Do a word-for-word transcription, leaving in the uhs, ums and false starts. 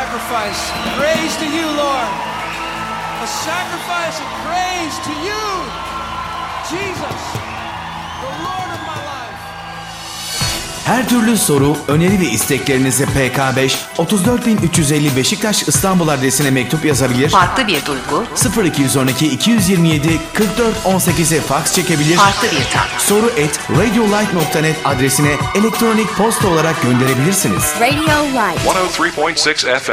sacrifice. Praise to you, Lord. A sacrifice of praise to you, Jesus, the Lord of my life. Her türlü soru, öneri ve isteklerinizi P K beş otuz dört bin üç yüz elli Beşiktaş İstanbul adresine mektup yazabilir. Farklı bir duygu. sıfır iki on iki iki yüz yirmi yedi kırk dört on sekize fax çekebilir. Farklı bir tat. Soru et radiolight nokta net adresine elektronik posta olarak gönderebilirsiniz. Radio Light one oh three point six F